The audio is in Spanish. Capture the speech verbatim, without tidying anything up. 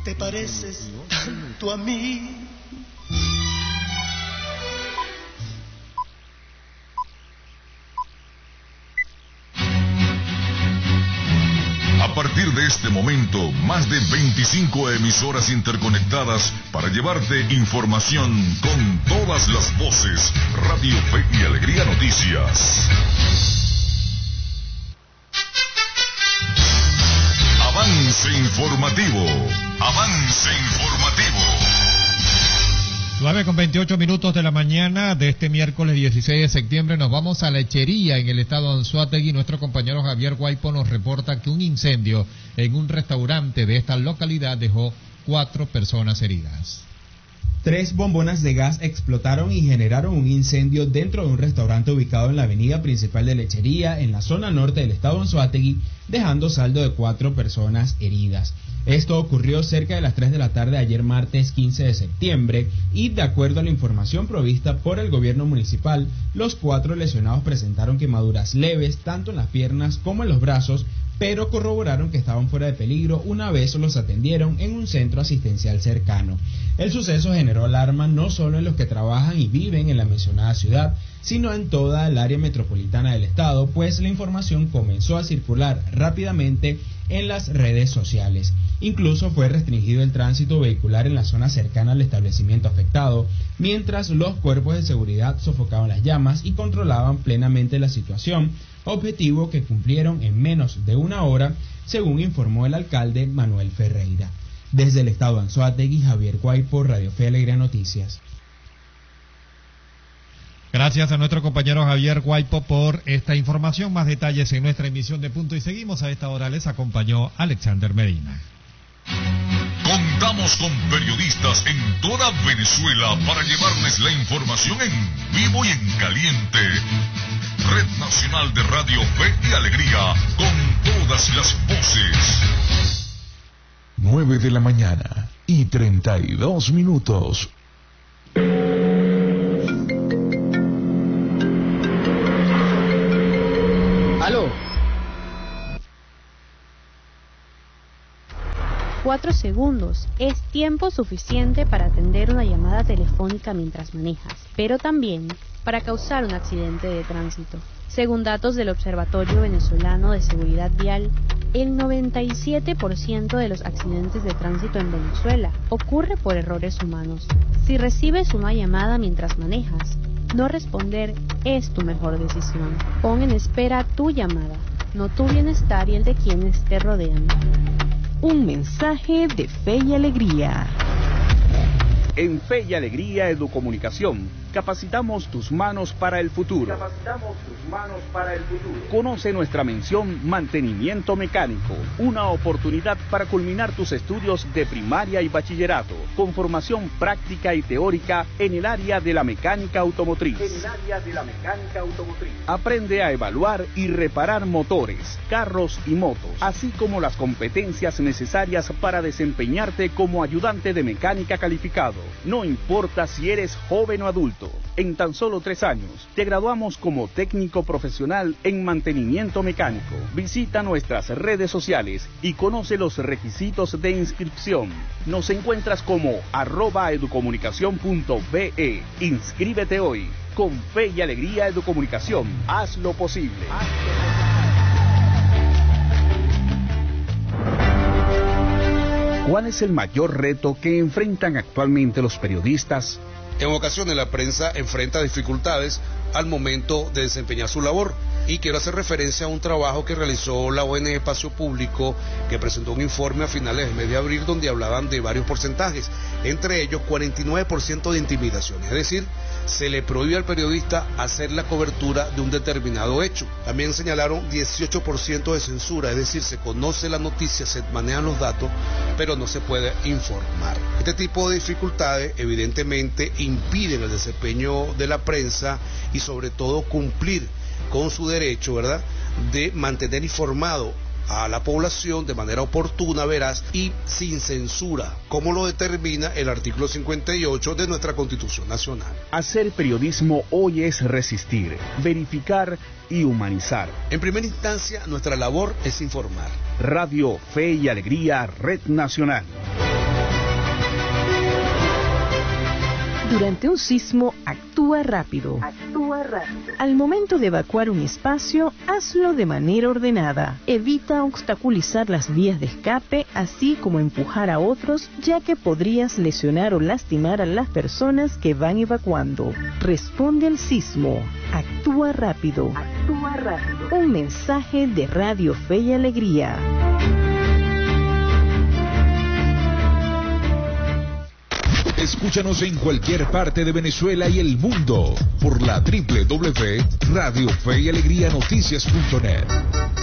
te pareces tanto a mí. A partir de este momento, más de veinticinco emisoras interconectadas para llevarte información con todas las voces. Radio Fe y Alegría Noticias. Avance informativo. Avance informativo. nueve con veintiocho minutos de la mañana de este miércoles dieciséis de septiembre nos vamos a Lechería en el estado de Anzoátegui. Nuestro compañero Javier Guaipo nos reporta que un incendio en un restaurante de esta localidad dejó cuatro personas heridas. Tres bombonas de gas explotaron y generaron un incendio dentro de un restaurante ubicado en la avenida principal de Lechería, en la zona norte del estado de Anzoátegui, dejando saldo de cuatro personas heridas. Esto ocurrió cerca de las tres de la tarde ayer martes quince de septiembre y, de acuerdo a la información provista por el gobierno municipal, los cuatro lesionados presentaron quemaduras leves tanto en las piernas como en los brazos, pero corroboraron que estaban fuera de peligro una vez los atendieron en un centro asistencial cercano. El suceso generó alarma no solo en los que trabajan y viven en la mencionada ciudad, sino en toda el área metropolitana del estado, pues la información comenzó a circular rápidamente en las redes sociales. Incluso fue restringido el tránsito vehicular en la zona cercana al establecimiento afectado, mientras los cuerpos de seguridad sofocaban las llamas y controlaban plenamente la situación, objetivo que cumplieron en menos de una hora, según informó el alcalde Manuel Ferreira. Desde el estado de Anzoátegui, Javier Guaipo, Radio Fe y Alegría Noticias. Gracias a nuestro compañero Javier Guaipo por esta información. Más detalles en nuestra emisión de Punto y Seguimos. A esta hora les acompañó Alexander Medina. Contamos con periodistas en toda Venezuela para llevarles la información en vivo y en caliente. Red Nacional de Radio Fe y Alegría, con todas las voces. nueve de la mañana y treinta y dos minutos. ¿Aló? Cuatro segundos es tiempo suficiente para atender una llamada telefónica mientras manejas, pero también para causar un accidente de tránsito. Según datos del Observatorio Venezolano de Seguridad Vial, el noventa y siete por ciento de los accidentes de tránsito en Venezuela ocurre por errores humanos. Si recibes una llamada mientras manejas, no responder es tu mejor decisión. Pon en espera tu llamada, no tu bienestar y el de quienes te rodean. Un mensaje de Fe y Alegría. En Fe y Alegría Educomunicación, capacitamos tus manos para el futuro. Capacitamos tus manos para el futuro. Conoce nuestra mención Mantenimiento Mecánico, una oportunidad para culminar tus estudios de primaria y bachillerato, con formación práctica y teórica en el área de la mecánica automotriz. En el área de la mecánica automotriz. Aprende a evaluar y reparar motores, carros y motos, así como las competencias necesarias para desempeñarte como ayudante de mecánica calificado. No importa si eres joven o adulto, en tan solo tres años te graduamos como técnico profesional en mantenimiento mecánico. Visita nuestras redes sociales y conoce los requisitos de inscripción. Nos encuentras como arroba educomunicación punto be. Inscríbete hoy. Con Fe y Alegría Educomunicación, haz lo posible. Haz lo posible. ¿Cuál es el mayor reto que enfrentan actualmente los periodistas? En ocasiones la prensa enfrenta dificultades al momento de desempeñar su labor. Y quiero hacer referencia a un trabajo que realizó la O N G Espacio Público, que presentó un informe a finales del mes de abril donde hablaban de varios porcentajes, entre ellos cuarenta y nueve por ciento de intimidaciones, es decir, se le prohíbe al periodista hacer la cobertura de un determinado hecho. También señalaron dieciocho por ciento de censura, es decir, se conoce la noticia, se manejan los datos, pero no se puede informar. Este tipo de dificultades evidentemente impiden el desempeño de la prensa y sobre todo cumplir con su derecho, ¿verdad?, de mantener informado a la población de manera oportuna, veraz y sin censura, como lo determina el artículo cincuenta y ocho de nuestra Constitución Nacional. Hacer periodismo hoy es resistir, verificar y humanizar. En primera instancia, nuestra labor es informar. Radio Fe y Alegría, Red Nacional. Durante un sismo, actúa rápido. Actúa rápido. Al momento de evacuar un espacio, hazlo de manera ordenada. Evita obstaculizar las vías de escape, así como empujar a otros, ya que podrías lesionar o lastimar a las personas que van evacuando. Responde al sismo. Actúa rápido. Actúa rápido. Un mensaje de Radio Fe y Alegría. Escúchanos en cualquier parte de Venezuela y el mundo por la doble u doble u doble u punto radio fe y alegría noticias punto net.